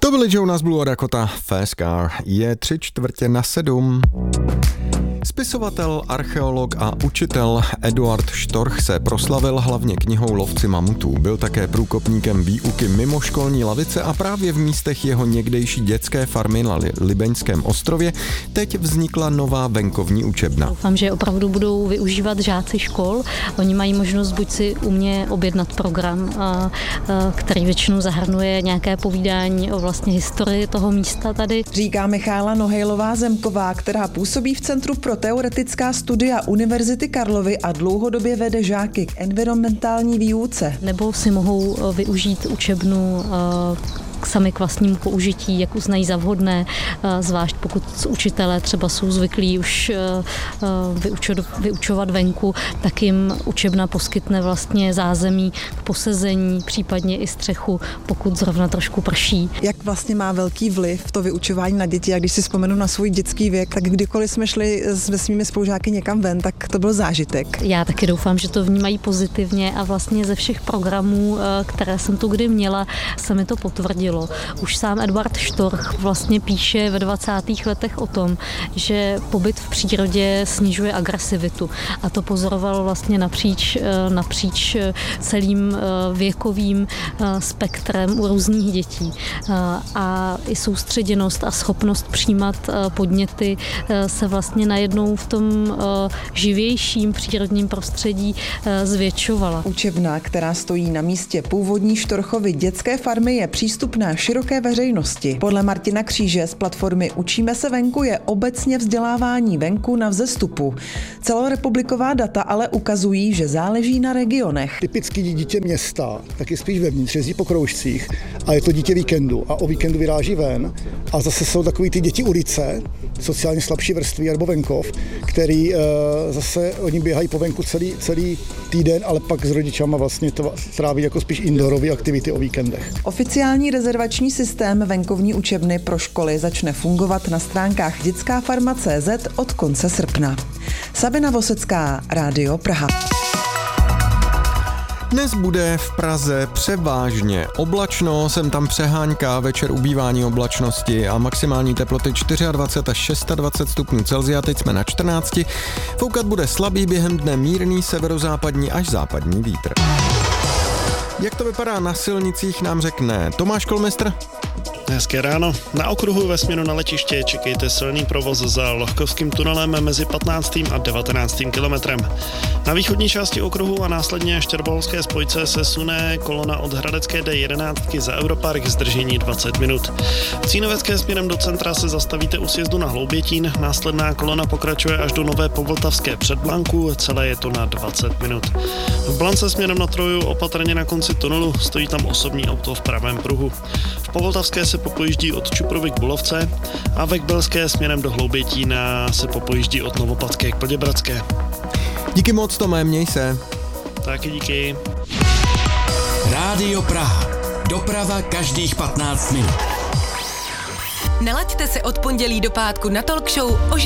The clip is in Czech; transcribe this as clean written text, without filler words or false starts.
To byly Jonas Blue a Dakota Fast Car. Je 6:45. Spisovatel, archeolog a učitel Eduard Štorch se proslavil hlavně knihou Lovci mamutů. Byl také průkopníkem výuky mimoškolní lavice a právě v místech jeho někdejší dětské farmy na Libeňském ostrově teď vznikla nová venkovní učebna. Doufám, že opravdu budou využívat žáci škol. Oni mají možnost buď si u mě objednat program, který většinou zahrnuje nějaké povídání o vlastně historii toho místa tady. Říká Michála Nohejlová-Zemková, která působí v Centru pro teoretická studia Univerzity Karlovy a dlouhodobě vede žáky k environmentální výuce. Nebo si mohou využít učebnu sami k vlastnímu použití, jak uznají za vhodné, zvlášť pokud učitelé třeba jsou zvyklí už vyučovat venku, tak jim učebna poskytne vlastně zázemí k posezení, případně i střechu, pokud zrovna trošku prší. Jak vlastně má velký vliv to vyučování na děti? A když si vzpomenu na svůj dětský věk, tak kdykoliv jsme šli se svými spolužáky někam ven, tak to byl zážitek. Já taky doufám, že to vnímají pozitivně a vlastně ze všech programů, které jsem tu kdy měla, se mi to potvrdilo. Už sám Eduard Štorch vlastně píše ve 20. letech o tom, že pobyt v přírodě snižuje agresivitu a to pozoroval vlastně napříč celým věkovým spektrem u různých dětí. A i soustředěnost a schopnost přijímat podněty se vlastně najednou v tom živějším přírodním prostředí zvětšovala. Učebna, která stojí na místě původní Štorchovy dětské farmy, je přístupná široké veřejnosti. Podle Martina Kříže z platformy Učíme se venku je obecně vzdělávání venku na vzestupu. Celorepubliková data ale ukazují, že záleží na regionech. Typický dítě města, tak je spíš vevnitř, jezdí po kroužcích a je to dítě víkendu a o víkendu vyráží ven. A zase jsou takový ty děti ulice, sociálně slabší vrstvy nebo venkov, který zase oni běhají po venku celý týden, ale pak s rodičama vlastně to tráví jako spíš indoorové aktivity o víkendech. Oficiální rezervační systém venkovní učebny pro školy začne fungovat na stránkách dětskáfarma.cz od konce srpna. Sabina Vosecká, Rádio Praha. Dnes bude v Praze převážně oblačno, sem tam přehánka, večer ubývání oblačnosti a maximální teploty 24 až 26 stupňů Celsia, teď jsme na 14. Foukat bude slabý, během dne mírný severozápadní až západní vítr. Jak to vypadá na silnicích, nám řekne Tomáš Kolmistr. Hezké ráno. Na okruhu ve směru na letiště čekejte silný provoz za Lohkovským tunelem mezi 15. a 19. kilometrem. Na východní části okruhu a následně Štěrboholské spojce se sune kolona od Hradecké D11 za Europark zdržení 20 minut. V Cínovecké směrem do centra se zastavíte u sjezdu na Hloubětín, následná kolona pokračuje až do Nové Povltavské před Blanku, celé je to na 20 minut. V Blance směrem na Troju opatrně na konci tunelu, stojí tam osobní auto v pravém pruhu. V Povltavské se popojíždí od Čuprovy k Bulovce a ve Kbelské směrem do Hloubětína se popojíždí od Novopadské k Poděbradské. Díky moc, Tome, měj se. Taky díky. Rádio Praha. Doprava každých 15 minut. Nalaďte se od pondělí do pátku na talk show o